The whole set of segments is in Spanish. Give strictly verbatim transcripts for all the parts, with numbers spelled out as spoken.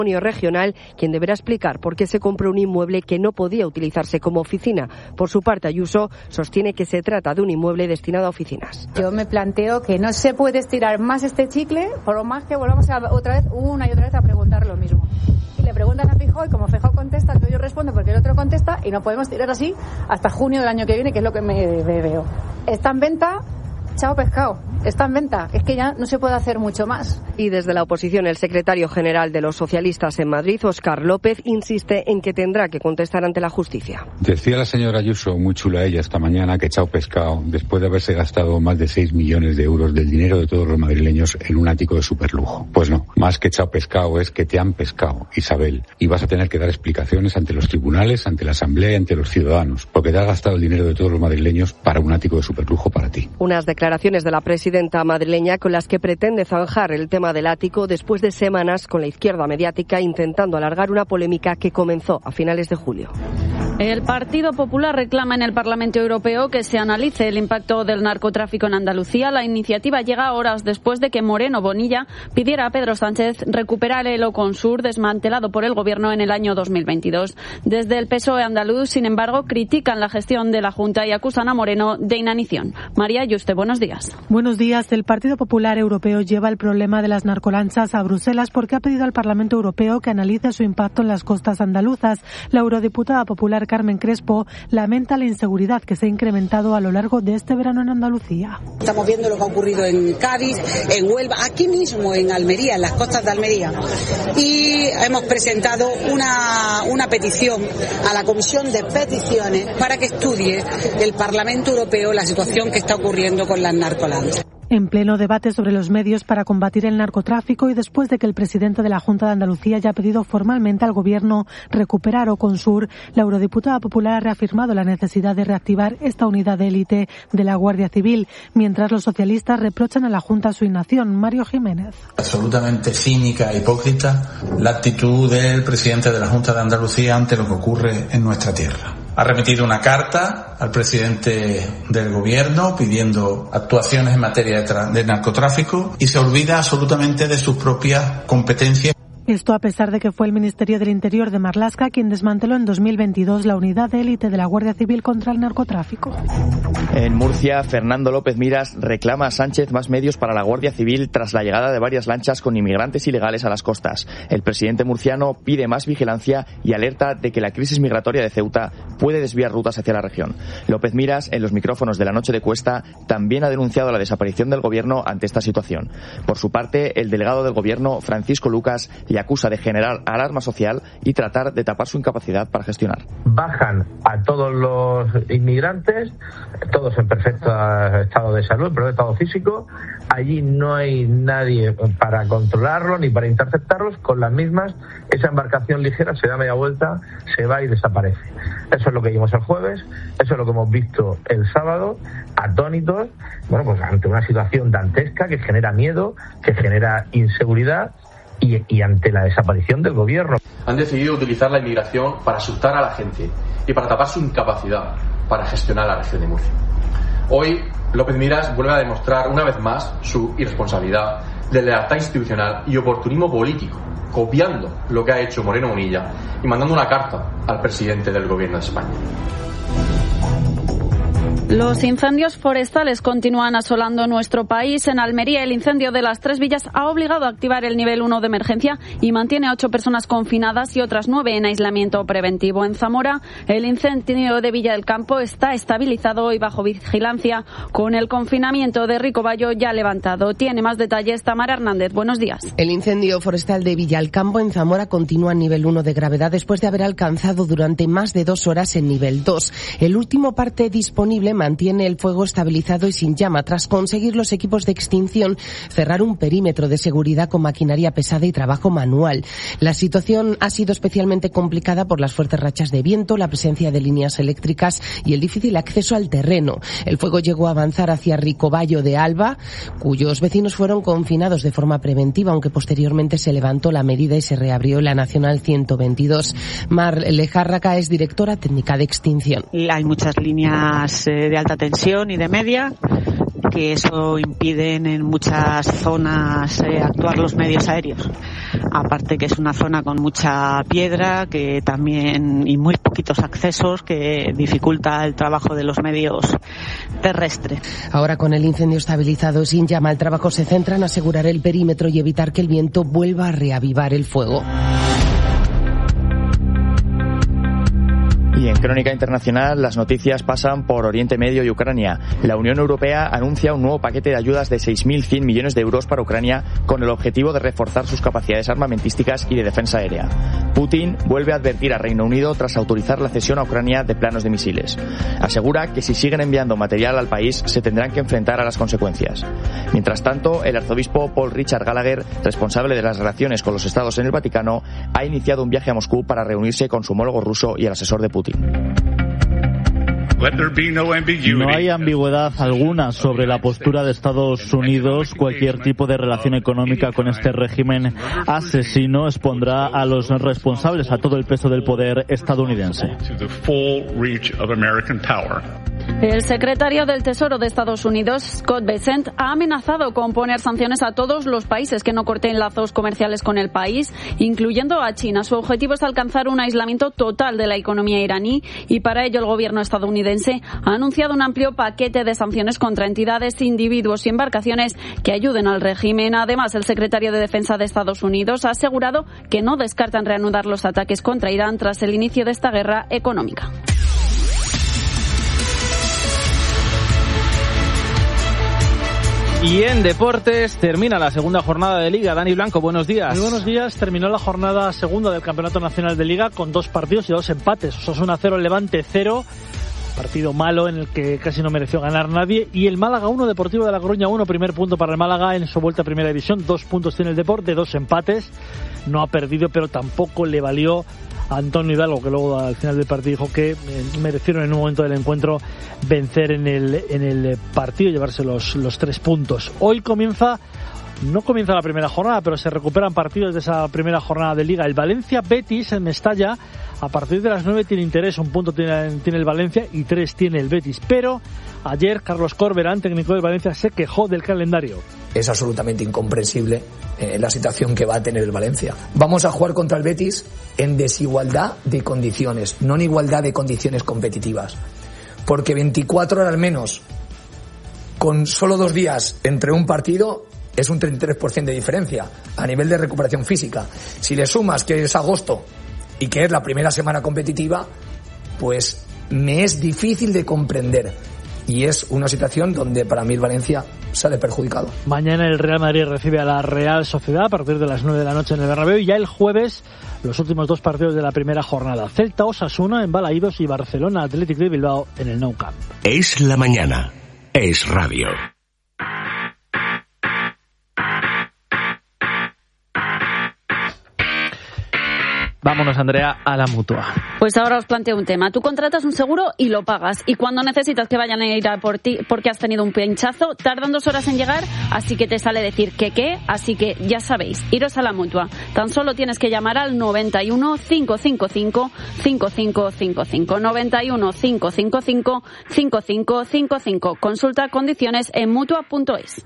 regional, quien deberá explicar por qué se compró un inmueble que no podía utilizarse como oficina. Por su parte, Ayuso sostiene que se trata de un inmueble destinado a oficinas. Yo me planteo que no se puede estirar más este chicle, por lo más que volvamos a, otra vez, una y otra vez a preguntar lo mismo. Y le preguntan a Feijóo y como Feijóo contesta, entonces yo respondo porque el otro contesta y no podemos tirar así hasta junio del año que viene, que es lo que me, me veo. Está en venta. Chao pescado, está en venta, es que ya no se puede hacer mucho más. Y desde la oposición, el secretario general de los socialistas en Madrid, Óscar López, insiste en que tendrá que contestar ante la justicia. Decía la señora Ayuso, muy chula ella esta mañana, que chao pescado, después de haberse gastado más de seis millones de euros del dinero de todos los madrileños en un ático de superlujo. Pues no, más que chao pescado es que te han pescado, Isabel, y vas a tener que dar explicaciones ante los tribunales, ante la Asamblea y ante los ciudadanos, porque te has gastado el dinero de todos los madrileños para un ático de superlujo para ti. Unas declaraciones de la presidenta madrileña con las que pretende zanjar el tema del ático después de semanas con la izquierda mediática intentando alargar una polémica que comenzó a finales de julio. El Partido Popular reclama en el Parlamento Europeo que se analice el impacto del narcotráfico en Andalucía. La iniciativa llega horas después de que Moreno Bonilla pidiera a Pedro Sánchez recuperar el Oconsur desmantelado por el Gobierno en el año dos mil veintidós. Desde el P S O E andaluz, sin embargo, critican la gestión de la Junta y acusan a Moreno de inanición. María Yuste, buenos días. Buenos días. El Partido Popular Europeo lleva el problema de las narcolanchas a Bruselas porque ha pedido al Parlamento Europeo que analice su impacto en las costas andaluzas. La eurodiputada popular Carmen Crespo lamenta la inseguridad que se ha incrementado a lo largo de este verano en Andalucía. Estamos viendo lo que ha ocurrido en Cádiz, en Huelva, aquí mismo en Almería, en las costas de Almería. Y hemos presentado una, una petición a la Comisión de Peticiones para que estudie el Parlamento Europeo la situación que está ocurriendo con las narcolanchas. En pleno debate sobre los medios para combatir el narcotráfico y después de que el presidente de la Junta de Andalucía haya pedido formalmente al Gobierno recuperar Oconsur, la eurodiputada popular ha reafirmado la necesidad de reactivar esta unidad de élite de la Guardia Civil, mientras los socialistas reprochan a la Junta su inacción. Mario Jiménez. Absolutamente cínica e hipócrita la actitud del presidente de la Junta de Andalucía ante lo que ocurre en nuestra tierra. Ha remitido una carta al presidente del Gobierno pidiendo actuaciones en materia de narcotráfico y se olvida absolutamente de sus propias competencias. Esto a pesar de que fue el Ministerio del Interior de Marlaska quien desmanteló en dos mil veintidós la unidad de élite de la Guardia Civil contra el narcotráfico. En Murcia, Fernando López Miras reclama a Sánchez más medios para la Guardia Civil tras la llegada de varias lanchas con inmigrantes ilegales a las costas. El presidente murciano pide más vigilancia y alerta de que la crisis migratoria de Ceuta puede desviar rutas hacia la región. López Miras, en los micrófonos de La Noche de Cuesta, también ha denunciado la desaparición del Gobierno ante esta situación. Por su parte, el delegado del Gobierno, Francisco Lucas, le acusa de generar alarma social y tratar de tapar su incapacidad para gestionar. Bajan a todos los inmigrantes, todos en perfecto estado de salud, en perfecto estado físico. Allí no hay nadie para controlarlo ni para interceptarlos. Con las mismas, esa embarcación ligera se da media vuelta, se va y desaparece. Eso es lo que vimos el jueves, eso es lo que hemos visto el sábado, atónitos, bueno, pues ante una situación dantesca que genera miedo, que genera inseguridad. Y, y ante la desaparición del Gobierno. Han decidido utilizar la inmigración para asustar a la gente y para tapar su incapacidad para gestionar la región de Murcia. Hoy, López Miras vuelve a demostrar una vez más su irresponsabilidad, deslealtad institucional y oportunismo político, copiando lo que ha hecho Moreno Bonilla y mandando una carta al presidente del Gobierno de España. Los incendios forestales continúan asolando nuestro país. En Almería, el incendio de las Tres Villas ha obligado a activar el nivel uno de emergencia y mantiene a ocho personas confinadas y otras nueve en aislamiento preventivo. En Zamora, el incendio de Villa del Campo está estabilizado y bajo vigilancia, con el confinamiento de Ricobayo ya levantado. Tiene más detalles Tamara Hernández. Buenos días. El incendio forestal de Villalcampo en Zamora continúa en nivel uno de gravedad después de haber alcanzado durante más de dos horas en nivel dos. El último parte disponible mantiene el fuego estabilizado y sin llama tras conseguir los equipos de extinción cerrar un perímetro de seguridad con maquinaria pesada y trabajo manual. La situación ha sido especialmente complicada por las fuertes rachas de viento, la presencia de líneas eléctricas y el difícil acceso al terreno. El fuego llegó a avanzar hacia Ricobayo de Alba, cuyos vecinos fueron confinados de forma preventiva, aunque posteriormente se levantó la medida y se reabrió la Nacional ciento veintidós. Mar Lejárraga es directora técnica de extinción. Hay muchas líneas eh, de alta tensión y de media, que eso impiden en muchas zonas eh, actuar los medios aéreos. aparte que es una zona con mucha piedra que también y muy poquitos accesos que dificulta el trabajo de los medios terrestres. Ahora, con el incendio estabilizado sin llama, el trabajo se centra en asegurar el perímetro y evitar que el viento vuelva a reavivar el fuego. Y en Crónica Internacional, las noticias pasan por Oriente Medio y Ucrania. La Unión Europea anuncia un nuevo paquete de ayudas de seis mil cien millones de euros para Ucrania con el objetivo de reforzar sus capacidades armamentísticas y de defensa aérea. Putin vuelve a advertir a Reino Unido tras autorizar la cesión a Ucrania de planos de misiles. Asegura que si siguen enviando material al país se tendrán que enfrentar a las consecuencias. Mientras tanto, el arzobispo Paul Richard Gallagher, responsable de las relaciones con los estados en el Vaticano, ha iniciado un viaje a Moscú para reunirse con su homólogo ruso y el asesor de Putin. No hay ambigüedad alguna sobre la postura de Estados Unidos. Cualquier tipo de relación económica con este régimen asesino expondrá a los responsables a todo el peso del poder estadounidense. El secretario del Tesoro de Estados Unidos, Scott Bessent, ha amenazado con poner sanciones a todos los países que no corten lazos comerciales con el país, incluyendo a China. Su objetivo es alcanzar un aislamiento total de la economía iraní y para ello el gobierno estadounidense ha anunciado un amplio paquete de sanciones contra entidades, individuos y embarcaciones que ayuden al régimen. Además, el secretario de Defensa de Estados Unidos ha asegurado que no descartan reanudar los ataques contra Irán tras el inicio de esta guerra económica. Y en deportes termina la segunda jornada de Liga. Dani Blanco, buenos días. Muy buenos días. Terminó la jornada segunda del Campeonato Nacional de Liga con dos partidos y dos empates. Osasuna cero, Levante cero. Partido malo en el que casi no mereció ganar nadie. Y el Málaga uno, Deportivo de La Coruña uno. Primer punto para el Málaga en su vuelta a Primera División. Dos puntos tiene el Deporte, dos empates. No ha perdido, pero tampoco le valió a Antonio Hidalgo, que luego al final del partido dijo que merecieron en un momento del encuentro vencer en el, en el partido y llevarse los, los tres puntos. Hoy comienza, no comienza la primera jornada, pero se recuperan partidos de esa primera jornada de Liga. El Valencia-Betis en Mestalla, a partir de las nueve tiene interés, un punto tiene, tiene el Valencia y tres tiene el Betis. Pero ayer Carlos Corberán, técnico del Valencia, se quejó del calendario. Es absolutamente incomprensible eh, la situación que va a tener el Valencia. Vamos a jugar contra el Betis en desigualdad de condiciones, no en igualdad de condiciones competitivas. Porque veinticuatro horas menos, con solo dos días entre un partido, es un treinta y tres por ciento de diferencia a nivel de recuperación física. Si le sumas que es agosto y que es la primera semana competitiva, pues me es difícil de comprender. Y es una situación donde para mí el Valencia sale perjudicado. Mañana el Real Madrid recibe a la Real Sociedad a partir de las nueve de la noche en el Bernabéu y ya el jueves los últimos dos partidos de la primera jornada. Celta Osasuna en Balaídos y Barcelona Athletic de Bilbao en el Nou Camp. Es la mañana. Es radio. Vámonos, Andrea, a la Mutua. Pues ahora os planteo un tema. Tú contratas un seguro y lo pagas. Y cuando necesitas que vayan a ir a por ti porque has tenido un pinchazo, tardan dos horas en llegar, así que te sale decir que qué. Así que ya sabéis, iros a la Mutua. Tan solo tienes que llamar al noventa y uno, cinco cinco cinco, cinco cinco cinco cinco. noventa y uno, cinco cinco cinco, cinco cinco cinco cinco. Consulta condiciones en mutua punto es.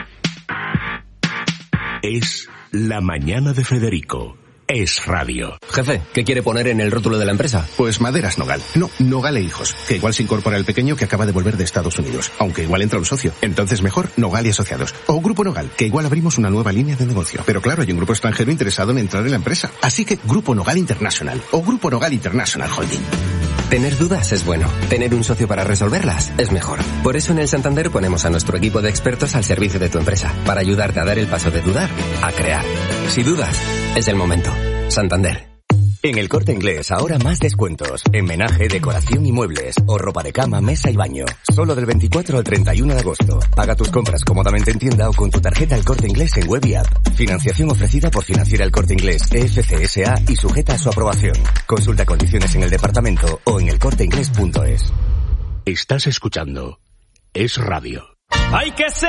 Es la mañana de Federico. Es radio. Jefe, ¿qué quiere poner en el rótulo de la empresa? Pues Maderas Nogal. No, Nogal e Hijos. Que igual se incorpora el pequeño que acaba de volver de Estados Unidos. Aunque igual entra un socio. Entonces mejor Nogal y Asociados. O Grupo Nogal, que igual abrimos una nueva línea de negocio. Pero claro, hay un grupo extranjero interesado en entrar en la empresa. Así que Grupo Nogal International. O Grupo Nogal International Holding. Tener dudas es bueno. Tener un socio para resolverlas es mejor. Por eso en el Santander ponemos a nuestro equipo de expertos al servicio de tu empresa. Para ayudarte a dar el paso de dudar a crear. Si dudas, es el momento. Santander. En El Corte Inglés ahora más descuentos. En menaje, decoración y muebles. O ropa de cama, mesa y baño. Solo del veinticuatro al treinta y uno de agosto. Paga tus compras cómodamente en tienda o con tu tarjeta El Corte Inglés en web y app. Financiación ofrecida por Financiera El Corte Inglés E F C S A y sujeta a su aprobación. Consulta condiciones en el departamento o en el corte inglés punto es. Estás escuchando Es Radio. Hay que ser